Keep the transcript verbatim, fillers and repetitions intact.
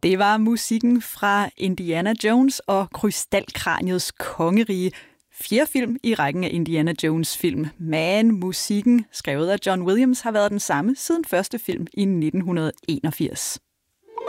Det var musikken fra Indiana Jones og Krystalkraniets kongerige. Fjerde film i rækken af Indiana Jones film, men musikken, skrevet af John Williams, har været den samme siden første film i nitten enogfirs.